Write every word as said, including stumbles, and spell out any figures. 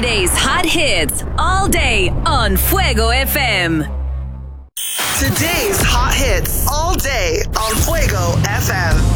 Today's hot hits all day on Fuego F M. Today's hot hits all day on Fuego F M.